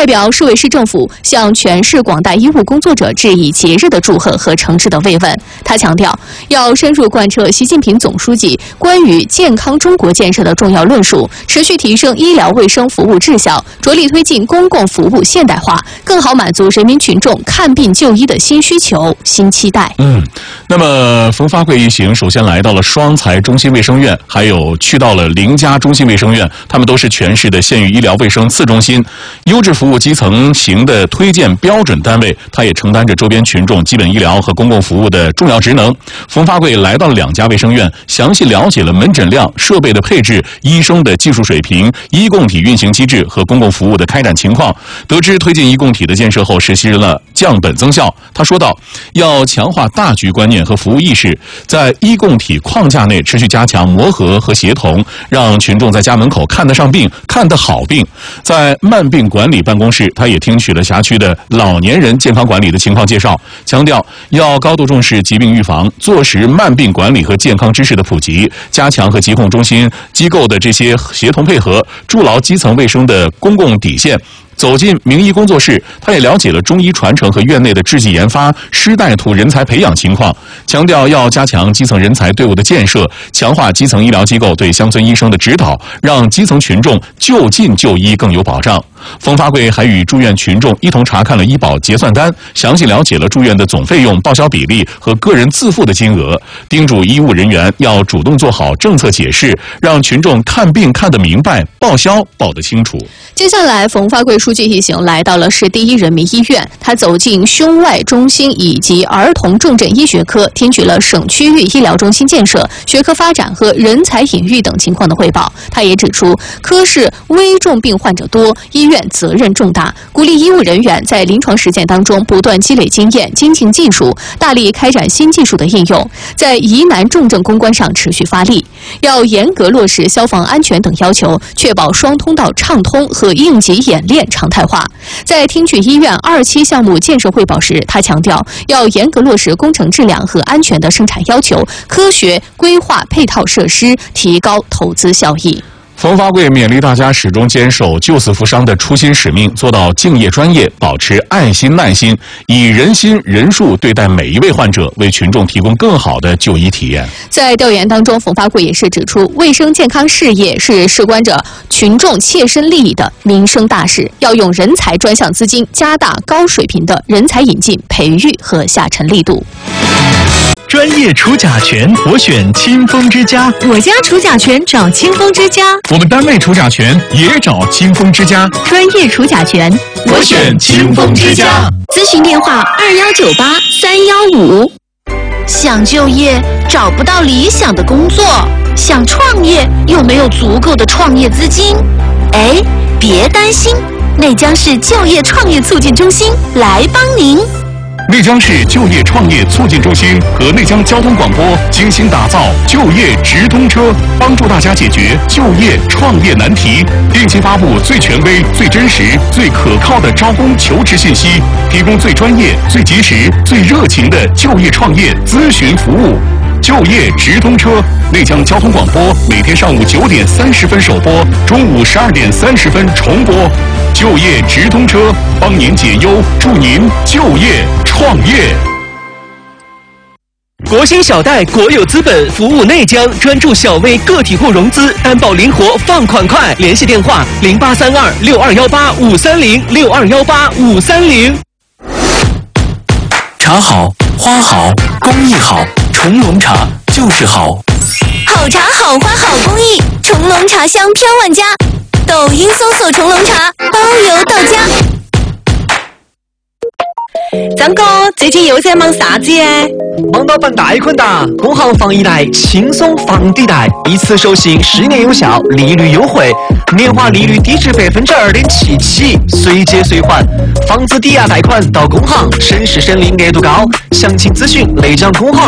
代表市委市政府向全市广大医务工作者致以节日的祝贺和诚挚的慰问。他强调，要深入贯彻习近平总书记关于健康中国建设的重要论述，持续提升医疗卫生服务质效，着力推进公共服务现代化，更好满足人民群众看病就医的新需求、新期待。 那么冯发贵一行首先来到了双财中心卫生院，还有去到了林家中心卫生院，他们都是全市的县域医疗卫生次中心，优质服务基层型的推荐标准单位，它也承担着周边群众基本医疗和公共服务的重要职能。冯发贵来到了2家卫生院，详细了解了门诊量、设备的配置、医生的技术水平、医共体运行机制和公共服务的开展情况。得知推进医共体的建设后实施了降本增效。他说道，要强化大局观念和服务意识，在医共体框架内持续加强磨合和协同，让群众在家门口看得上病、看得好病。在慢病管理办公室，他也听取了辖区的老年人健康管理的情况介绍，强调要高度重视疾病预防，做实慢病管理和健康知识的普及，加强和疾控中心机构的这些协同配合，筑牢基层卫生的公共底线。走进名医工作室，他也了解了中医传承和院内的制剂研发、师带徒人才培养情况，强调要加强基层人才队伍的建设，强化基层医疗机构对乡村医生的指导，让基层群众就近就医更有保障。冯发贵还与住院群众一同查看了医保结算单，详细了解了住院的总费用、报销比例和个人自付的金额，叮嘱医务人员要主动做好政策解释，让群众看病看得明白，报销报得清楚。 接下来，冯发贵书记一行来到了市第一人民医院，他走进胸外中心以及儿童重症医学科，听取了省区域医疗中心建设、学科发展和人才引育等情况的汇报。他也指出，科室危重病患者多，医院责任重大，鼓励医务人员在临床实践当中不断积累经验、精进技术，大力开展新技术的应用，在疑难重症攻关上持续发力，要严格落实消防安全等要求，确保双通道畅通和应急演练常态化。在听取医院2期项目建设汇报时，他强调要严格落实工程质量和安全的生产要求，科学规划配套设施，提高投资效益。 冯发贵勉励大家始终坚守救死扶伤的初心使命，做到敬业专业，保持爱心耐心，以人心人术对待每一位患者，为群众提供更好的就医体验。 在调研当中，冯发贵也是指出，卫生健康事业是事关着群众切身利益的民生大事，要用人才专项资金加大高水平的人才引进、培育和下沉力度。 专业除甲醛，我选清风之家。 我家除甲醛找清风之家。 我们单位除甲醛也找清风之家。 专业除甲醛， 我选清风之家。 咨询电话2198-315。 想就业找不到理想的工作，想创业又没有足够的创业资金。哎，别担心，内江市就业创业促进中心来帮您。 内江市就业创业促进中心和内江交通广播精心打造就业直通车，帮助大家解决就业创业难题，定期发布最权威、最真实、最可靠的招工求职信息，提供最专业、最及时、最热情的就业创业咨询服务。就业直通车，内江交通广播每天上午9点30分首播，中午12点30分重播。就业直通车，帮您解忧，助您就业创业。 国兴小贷国有资本服务内江，专注小微个体户融资，担保灵活，放款快。联系电话0832-6218-530，6218-530。 茶好，花好，工艺好，重龙茶就是好。 好茶好花好工艺，重龙茶香飘万家。抖音搜索重龙茶，包邮到家。 张哥，最近又在忙啥子耶？ 忙到办贷款哒！工行房一贷轻松房抵贷，一次授信10年有效，利率优惠，年化利率低至2.77%起，随借随还，房子抵押贷款到工行，省时省力，额度高。详情咨询内江工行